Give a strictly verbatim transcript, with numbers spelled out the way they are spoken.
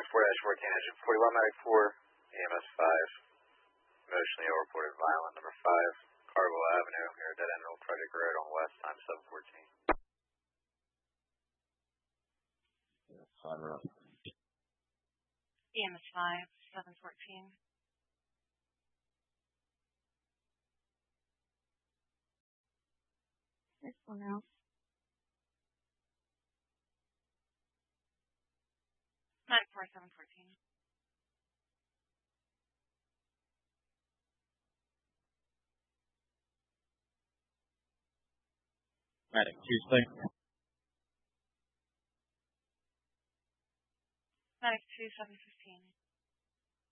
Medic four fourteen, engine forty-one, Medic four, E M S five, emotionally reported violent, number five, Carville Avenue, here, dead end Old Project Road on west, time seven fourteen. Five up. E M S five, seven fourteen. There's one else. nine four, seven fourteen. Medic Tuesday. Medic two, seven fifteen.